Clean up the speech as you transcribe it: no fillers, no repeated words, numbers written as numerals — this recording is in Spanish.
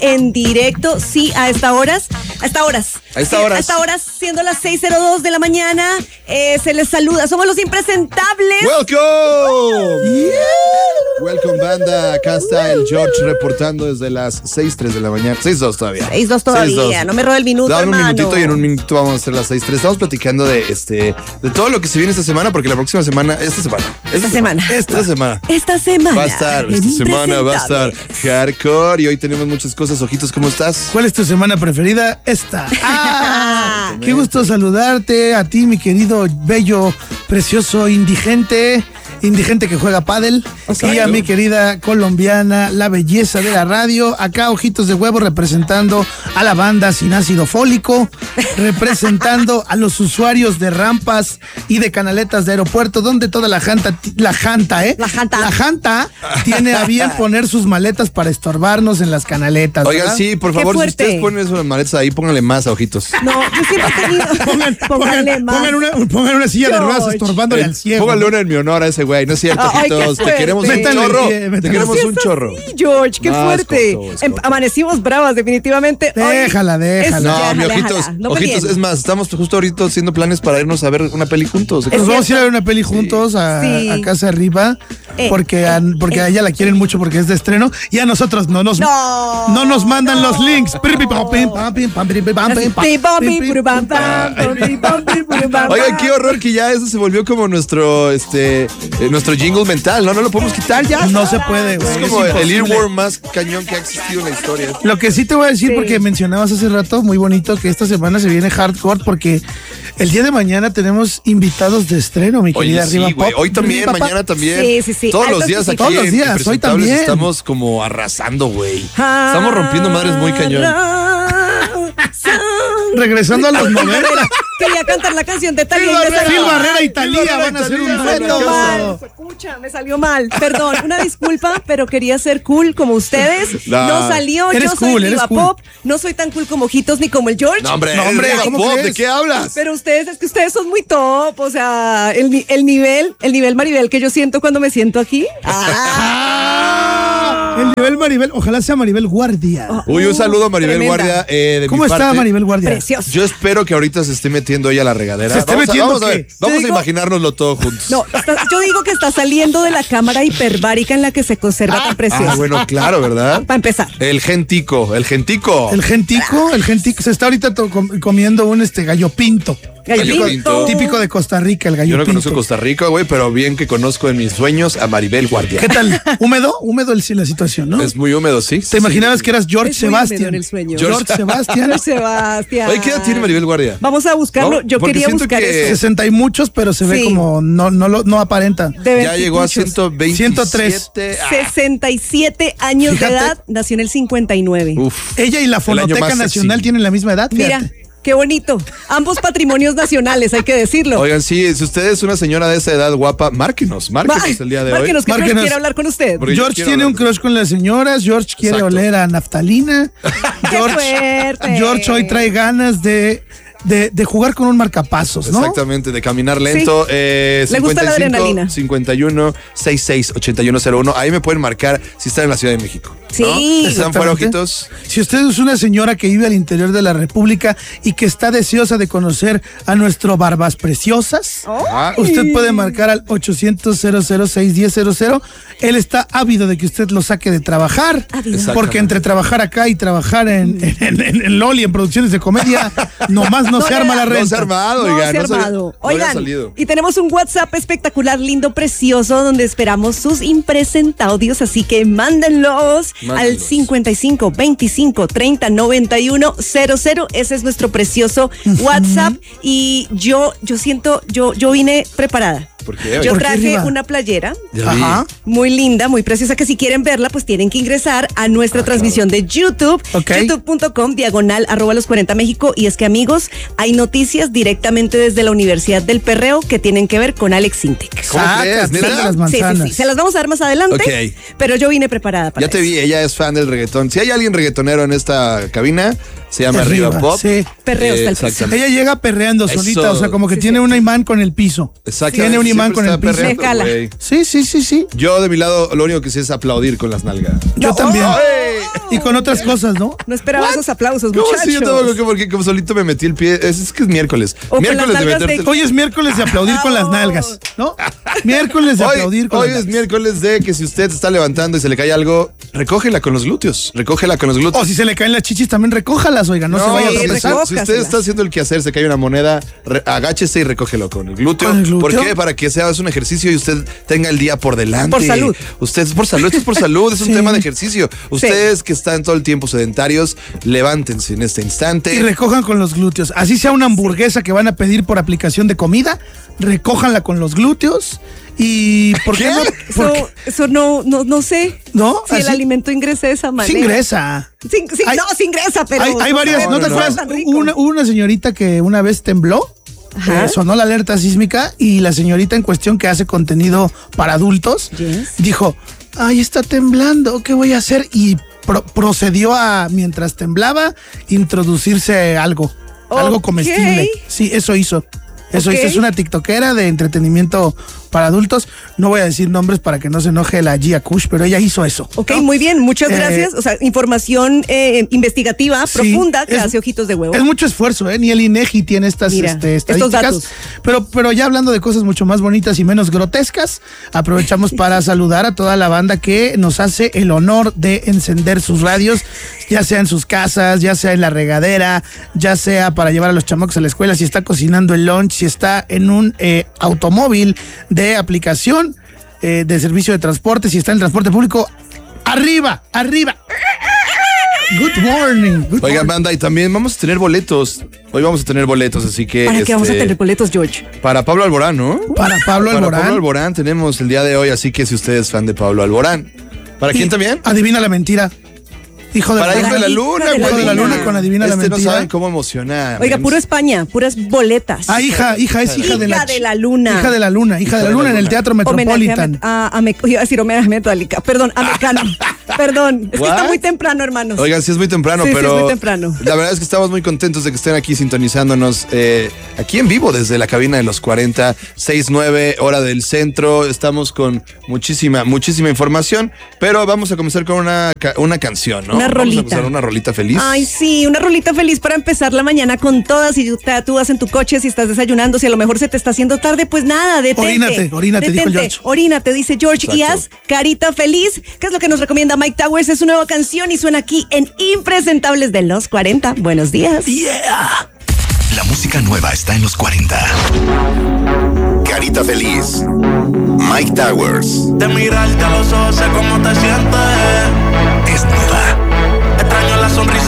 en directo, sí, a estas horas, siendo las 6:02 de la mañana, se les saluda, somos los impresentables. ¡Welcome! Welcome, banda, acá está el George reportando desde las 6:03 de la mañana, 6:02 todavía. 6:02 todavía, no me robe el minuto, Dame hermano. un minutito y en un minuto vamos a hacer las 6:03. Estamos platicando de todo lo que se viene esta semana, porque la próxima semana, esta semana va a estar hardcore y hoy tenemos muchas cosas. Ojitos, ¿cómo estás? ¿Cuál es tu semana preferida? Esta. Qué gusto saludarte a ti, mi querido, bello, precioso, indigente que juega pádel. Y a mi querida colombiana, la belleza de la radio. Acá, Ojitos de Huevo, representando a la banda sin ácido fólico, representando a los usuarios de rampas y de canaletas de aeropuerto, donde toda la janta tiene a bien poner sus maletas para estorbarnos en las canaletas. Oigan, ¿verdad? sí, por favor, si ustedes ponen esas maletas ahí, pónganle más a Ojitos. No, yo siempre he tenido. Pongan una silla de ruedas estorbándole al ciego. Pónganle una en mi honor a ese güey, no es cierto, Ojitos. Te queremos un chorro. Te queremos un chorro. George, qué fuerte. Es corto. Amanecimos bravas, definiamente. Déjala. No, mi Ojitos, es más, estamos justo ahorita haciendo planes para irnos a ver una peli juntos. Nos vamos a ir a ver una peli juntos a Casa Arriba, porque a ella la quieren mucho porque es de estreno, y a nosotros no nos mandan los links. Oigan, qué horror que ya eso se volvió como nuestro jingle mental, ¿no? No lo podemos quitar ya. No se puede, güey. Es como el earworm más cañón que ha existido en la historia. Lo que sí te voy a decir, porque mencionabas hace rato, muy bonito, que esta semana se viene hardcore, porque el día de mañana tenemos invitados de estreno, mi querida Arriba Pop. Hoy también, mañana también. Sí. Todos los días aquí. Todos los días, hoy también. Estamos como arrasando, güey. Estamos rompiendo madres muy cañón. Regresando a los 90. Quería cantar la canción de Talía. Phil Barrera y Talía van a hacer un dueto. Escucha, me salió mal. Perdón, una disculpa, pero quería ser cool como ustedes. No salió. Eres yo soy cool, Diva Pop. No soy tan cool como Ojitos ni como el George. No, hombre, ¿cómo Pop, crees? ¿de qué hablas? Pero ustedes son muy top. O sea, el nivel Maribel que yo siento cuando me siento aquí. El nivel Maribel, ojalá sea Maribel Guardia. Uy, un saludo a Maribel Tremenda. Guardia. De ¿Cómo mi está parte. Maribel Guardia? Precioso. Yo espero que ahorita se esté metiendo ella a la regadera. ¿Se esté metiendo vamos a qué? ver, vamos a imaginárnoslo todo juntos. No, yo digo que está saliendo de la cámara hiperbárica en la que se conserva tan preciosa. Bueno, claro, ¿verdad? Para empezar. El gentico. El gentico se está ahorita comiendo un gallo pinto. Gallo pinto. Típico de Costa Rica, el gallo Yo no pinto. conozco Costa Rica, güey, pero bien que conozco en mis sueños a Maribel Guardia. ¿Qué tal? Húmedo la situación, ¿no? Es muy húmedo, sí. ¿Te imaginabas que eras George Sebastián? En el sueño. George Sebastián. Sebastián. Oye, ¿qué edad tiene Maribel Guardia? Vamos a buscarlo. No, Yo porque quería siento buscar que- eso. 60 y muchos, pero se ve como no aparenta. Ya llegó a 127. 67 años Fíjate. de edad. Nació en el 59. Uf. Ella y la año Fonoteca más Nacional sexy. tienen la misma edad. Mira, fíjate. qué bonito. Ambos patrimonios nacionales, hay que decirlo. Oigan, sí, si usted es una señora de esa edad guapa, márquenos el día de hoy. Márquenos, que Márquenos. quiere hablar con usted. Porque yo George quiero tiene hablar un crush con las señoras, George quiere Exacto. oler a naftalina. fuerte. George hoy trae ganas de jugar con un marcapasos, ¿no? Exactamente, de caminar lento. Le gusta la adrenalina. 51 66 8101. Ahí me pueden marcar si están en la Ciudad de México. Sí. ¿No? ¿Están fuera, Exactamente. Ojitos? Si usted es una señora que vive al interior de la República y que está deseosa de conocer a nuestro Barbas Preciosas, usted puede marcar al 800-006-1000. Él está ávido de que usted lo saque de trabajar, porque entre trabajar acá y trabajar en Loli, en producciones de comedia, nomás no se arma la renta. No se ha armado, No oiga. se ha no se- armado. no había Oigan, salido. y tenemos un WhatsApp espectacular, lindo, precioso, donde esperamos sus impresentaudios, así que mándenlos al 55 25 30 91 00. Ese es nuestro precioso WhatsApp. Y yo siento, yo vine preparada. ¿Por qué? Yo ¿Por qué, traje Riva? una playera Ya vi. Ajá. muy linda, muy preciosa, que si quieren verla, pues tienen que ingresar a nuestra transmisión de YouTube, Ok. youtube.com/los40 México. Y es que, amigos, hay noticias directamente desde la Universidad del Perreo que tienen que ver con Alex Sintek. ¿Cómo crees, Sácate neta? las Sí, manzanas. se las vamos a dar más adelante, Ok. pero yo vine preparada para Ya te eso. vi, ella es fan del reggaetón. Si hay alguien reggaetonero en esta cabina, Se llama Arriba Pop. Sí. Perreo hasta el piso. Exactamente. Ella llega perreando Eso. solita, o sea, como que Sí, tiene sí. un imán con el piso. Exactamente. Tiene un imán con el Siempre está piso. perreando, Me cala. güey. Sí. Yo de mi lado lo único que sé es aplaudir con las nalgas. Yo también. ¡Ay! Y con otras cosas, ¿no? No esperaba esos aplausos, ¿Cómo muchachos. sí? Yo tengo que porque como solito me metí el pie. Es que es miércoles. O con Miércoles las de nalgas meterte. de- Hoy es miércoles de aplaudir con las nalgas, ¿no? Miércoles de aplaudir con Hoy las es nalgas. miércoles de que si usted se está levantando y se le cae algo, recógela con los glúteos. Recógela con los glúteos. O si se le caen las chichis, también recójalas, oiga, no se vaya a sí, tropezar. recoja. Si usted está haciendo el quehacer, se cae una moneda, agáchese y recógelo con el glúteo. ¿Con el glúteo? ¿Por qué? Para que sea un ejercicio y usted tenga el día por delante. Por salud. Usted es por salud, esto es por salud, es un Sí. tema de ejercicio. Ustedes que están todo el tiempo sedentarios, levántense en este instante. Y recojan con los glúteos. Así sea una hamburguesa que van a pedir por aplicación de comida, recójanla con los glúteos. ¿Y por qué, ¿Qué? no? Eso no sé. ¿No? Si el Así- alimento ingresa de esa manera. Sí ingresa. Sí, Hay- no, sí ingresa, pero. Hay varias, ¿no te no. acuerdas? Tan rico. Hubo una señorita que una vez tembló, Ajá. sonó la alerta sísmica y la señorita en cuestión que hace contenido para adultos Yes. dijo, ay, está temblando, ¿qué voy a hacer? Y procedió a, mientras temblaba, introducirse algo Ok. comestible. Sí, eso hizo. Eso Ok. hizo, es una tiktokera de entretenimiento para adultos. No voy a decir nombres para que no se enoje la Gia Kush, pero ella hizo eso. Ok, ¿no? muy bien, muchas gracias. O sea, información investigativa, Sí, profunda, que es- hace ojitos de huevo. Es mucho esfuerzo, ¿eh? Ni el INEGI tiene estas Mira, estos estadísticas. datos. Pero ya hablando de cosas mucho más bonitas y menos grotescas, aprovechamos para saludar a toda la banda que nos hace el honor de encender sus radios, ya sea en sus casas, ya sea en la regadera, ya sea para llevar a los chamacos a la escuela, si está cocinando el lunch, si está en un automóvil de aplicación de servicio de transporte, si está en el transporte público. ¡Arriba! ¡Arriba! Good morning. Good Oigan, morning. banda, y también vamos a tener boletos. Hoy vamos a tener boletos, así que. ¿Para qué vamos a tener boletos, George? Para Pablo Alborán, ¿no? Para Pablo Para Alborán. Pablo Alborán tenemos el día de hoy, así que si usted es fan de Pablo Alborán. ¿Para quién también? Adivina la mentira. Hijo de Para Hijo de la Hijo Luna, de la güey. Luna con Adivina la No Mentira. saben cómo emociona. Oiga, men. puro España, puras boletas. Ah, hija es hija de la Hija de la Luna. Hija de la Luna, hija de la Luna en el Teatro Metropolitan. Iba a decir homenaje a Metallica. Perdón, a Mecano. Perdón, es que está What? muy temprano, hermanos. Oigan, sí es muy temprano, Sí, sí, pero es muy temprano. la verdad es que estamos muy contentos de que estén aquí sintonizándonos aquí en vivo desde la cabina de los 40, 6-9 hora del centro. Estamos con muchísima información, pero vamos a comenzar con una canción, ¿no? Una Vamos rolita. a empezar una rolita feliz. Ay, sí, una rolita feliz para empezar la mañana con todas. Si tú vas en tu coche, si estás desayunando, si a lo mejor se te está haciendo tarde, pues nada, detente. Orínate, dijo George. Orínate, dice George. Y Exacto. haz carita feliz, que es lo que nos recomienda Mike Towers. Es su nueva canción y suena aquí en Impresentables de los 40. Buenos días. La música nueva está en los 40. Carita feliz. Mike Towers. De mirarte a los ojos sé cómo te sientes. Es nueva. Extraño la sonrisa